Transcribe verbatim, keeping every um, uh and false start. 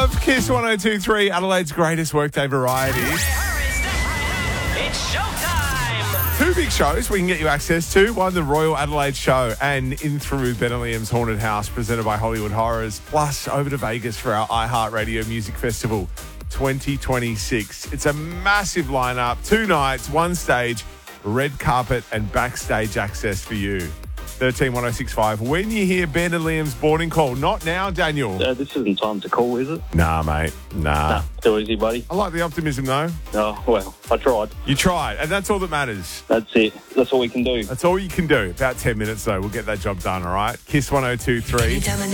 of Kiss one oh two point three, Adelaide's greatest workday variety. It's showtime! Two big shows we can get you access to. One, the Royal Adelaide Show, and In Through Ben Liam's Haunted House, presented by Hollywood Horrors. Plus, over to Vegas for our iHeartRadio Music Festival twenty twenty-six. It's a massive lineup. Two nights, one stage, red carpet and backstage access for you. thirteen one oh six five. When you hear Ben and Liam's boarding call, not now, Daniel. Uh, this isn't time to call, is it? Nah, mate. Nah. Nah, too easy, buddy. I like the optimism, though. Oh, well, I tried. You tried, and that's all that matters. That's it. That's all we can do. That's all you can do. About ten minutes, though. We'll get that job done, all right? Kiss one oh two point three.